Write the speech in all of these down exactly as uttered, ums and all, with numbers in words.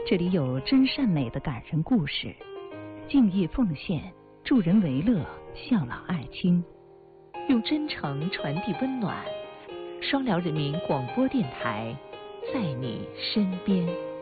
这里有真善美的感人故事，敬业奉献，助人为乐，孝老爱亲，用真诚传递温暖。双辽人民广播电台，在你身边。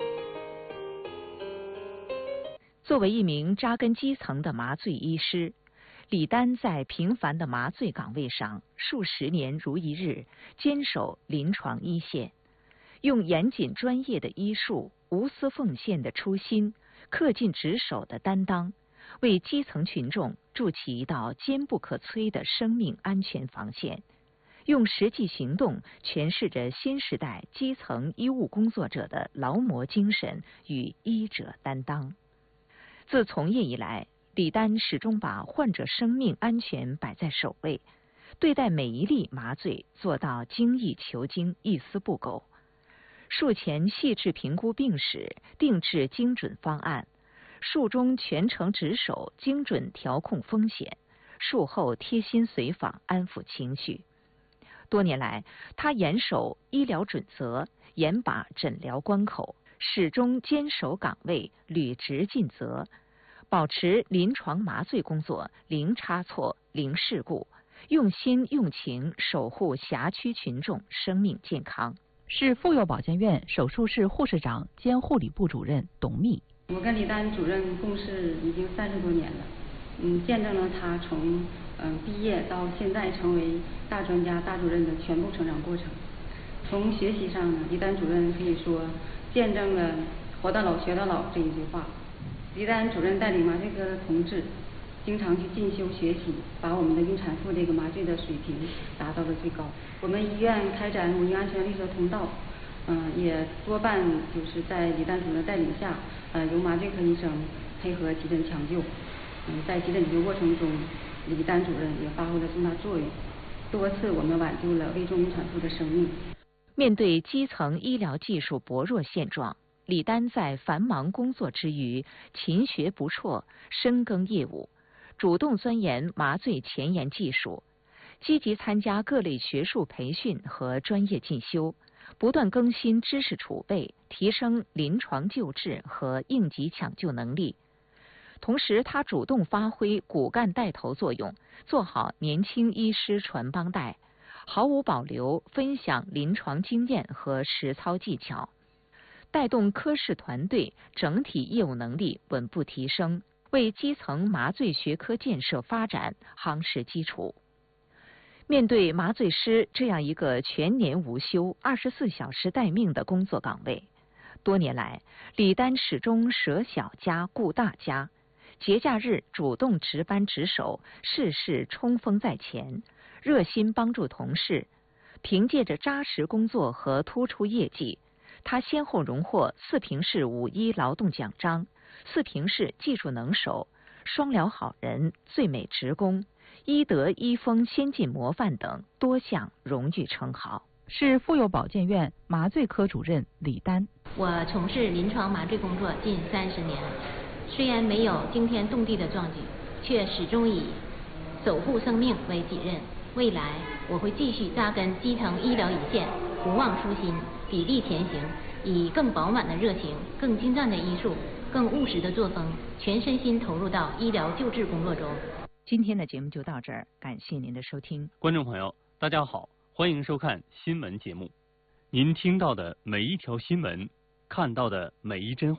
作为一名扎根基层的麻醉医师，李丹在平凡的麻醉岗位上数十年如一日，坚守临床一线，用严谨专业的医术、无私奉献的初心、恪尽职守的担当，为基层群众筑起一道坚不可摧的生命安全防线，用实际行动诠释着新时代基层医务工作者的劳模精神与医者担当。自从业以来，李丹始终把患者生命安全摆在首位，对待每一例麻醉做到精益求精、一丝不苟。术前细致评估病史，定制精准方案；术中全程值守，精准调控风险；术后贴心随访，安抚情绪。多年来，他严守医疗准则，严把诊疗关口，始终坚守岗位，履职尽责，保持临床麻醉工作零差错、零事故，用心用情守护辖区群众生命健康。是妇幼保健院手术室护士长兼护理部主任董秘。 我跟李丹主任共事已经三十多年了，嗯，见证了他从嗯毕业到现在成为大专家、大主任的全部成长过程。从学习上呢，李丹主任可以说见证了“活到老学到老”这一句话。李丹主任带领麻醉科的同志，经常去进修学习，把我们的孕产妇这个麻醉的水平达到了最高。我们医院开展母婴安全绿色通道，嗯、呃，也多半就是在李丹主任带领下，呃，由麻醉科医生配合急诊抢救。嗯，在急诊急救过程中，李丹主任也发挥了重大作用，多次我们挽救了危重孕产妇的生命。 面对基层医疗技术薄弱现状，李丹在繁忙工作之余，勤学不辍，深耕业务，主动钻研麻醉前沿技术，积极参加各类学术培训和专业进修，不断更新知识储备，提升临床救治和应急抢救能力。同时，他主动发挥骨干带头作用，做好年轻医师传帮带，毫无保留分享临床经验和实操技巧，带动科室团队整体业务能力稳步提升，为基层麻醉学科建设发展夯实基础。面对麻醉师这样一个全年无休、二十四小时待命的工作岗位，多年来，李丹始终舍小家顾大家，节假日主动值班值守，事事冲锋在前，热心帮助同事。凭借着扎实工作和突出业绩，他先后荣获四平市五一劳动奖章、四平市技术能手、双辽好人、最美职工、医德医风先进模范等多项荣誉称号。是妇幼保健院麻醉科主任李丹。 我从事临床麻醉工作近三十年，虽然没有惊天动地的壮举，却始终以守护生命为己任。未来我会继续扎根基层医疗一线，不忘初心，砥砺前行，以更饱满的热情、更精湛的医术、更务实的作风，全身心投入到医疗救治工作中。 今天的节目就到这儿，感谢您的收听。 观众朋友，大家好，欢迎收看新闻节目。您听到的每一条新闻，看到的每一帧